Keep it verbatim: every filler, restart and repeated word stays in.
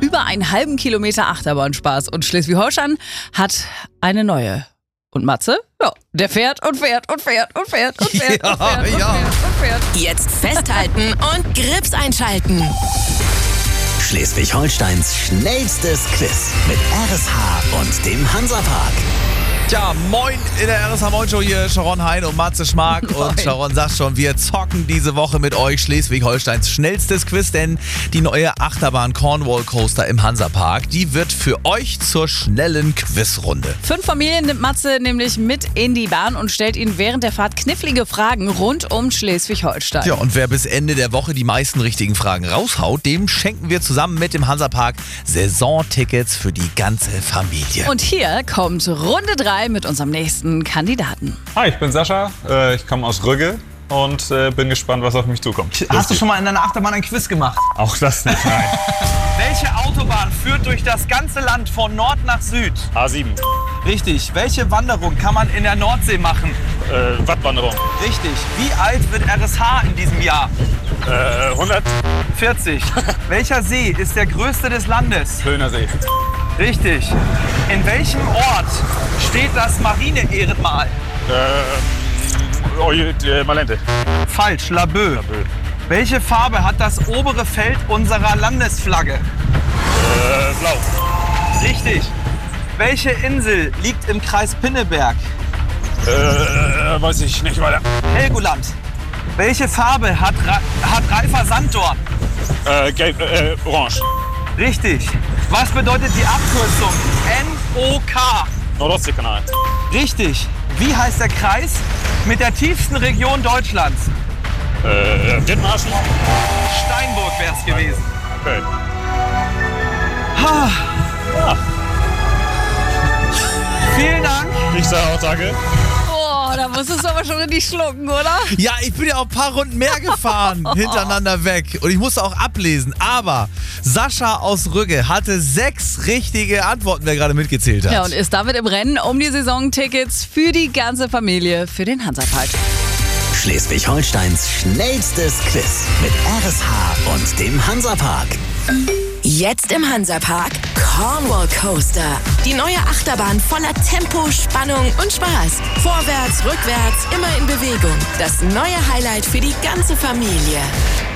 über einen halben Kilometer Achterbahnspaß und Schleswig-Holstein hat eine neue. Und Matze? Ja, der fährt und fährt und fährt und fährt und fährt ja, und fährt und ja. fährt und fährt. Jetzt festhalten und Grips einschalten. Schleswig-Holsteins schnellstes Quiz mit R S H und dem Hansapark. Tja, moin in der R S H Moin Show hier, Sharon Hein und Matze Schmark. Moin. Und Sharon sagt schon, wir zocken diese Woche mit euch Schleswig-Holsteins schnellstes Quiz, denn die neue Achterbahn Cornwall Coaster im Hansapark, die wird für euch zur schnellen Quizrunde. Fünf Familien nimmt Matze nämlich mit in die Bahn und stellt ihnen während der Fahrt knifflige Fragen rund um Schleswig-Holstein. Ja, und wer bis Ende der Woche die meisten richtigen Fragen raushaut, dem schenken wir zusammen mit dem Hansapark Saisontickets für die ganze Familie. Und hier kommt Runde drei mit unserem nächsten Kandidaten. Hi, ich bin Sascha, äh, ich komme aus Rügge und äh, bin gespannt, was auf mich zukommt. Hast du schon mal in deiner Achterbahn ein Quiz gemacht? Auch das nicht, nein. Welche Autobahn führt durch das ganze Land von Nord nach Süd? A sieben, Richtig. Welche Wanderung kann man in der Nordsee machen? äh, Wattwanderung, Richtig. Wie alt wird R S H in diesem Jahr? äh, hundert, vierzig. Welcher See ist der größte des Landes? Höhner See, Richtig. In welchem Ort steht das Marine-Ehrenmal? äh, oh, äh, Malente, Falsch. Laboe. Laboe. Welche Farbe hat das obere Feld unserer Landesflagge? äh, Blau, Richtig. Welche Insel liegt im Kreis Pinneberg? äh, weiß ich nicht weiter, Helgoland. Welche Farbe hat, Ra hat reifer Sanddorn? äh, gelb, äh, orange, Richtig. Was bedeutet die Abkürzung N O K? Nordostseekanal, Richtig. Wie heißt der Kreis mit der tiefsten Region Deutschlands? äh, Dithmarschen, Steinburg wäre es gewesen. okay. Ha. Ja, Vielen Dank. ich sage auch danke. Boah, da musstest du aber schon richtig schlucken, oder? Ja, ich bin ja auch ein paar Runden mehr gefahren, hintereinander weg. Und ich musste auch ablesen. Aber Sascha aus Rügge hatte sechs richtige Antworten, wer gerade mitgezählt hat. Ja, und ist damit im Rennen um die Saisontickets für die ganze Familie für den Hansapark. Schleswig-Holsteins schnellstes Quiz mit R S H und dem Hansapark. Jetzt im Hansapark Cornwall Coaster. Die neue Achterbahn voller Tempo, Spannung und Spaß. Vorwärts, rückwärts, immer in Bewegung. Das neue Highlight für die ganze Familie.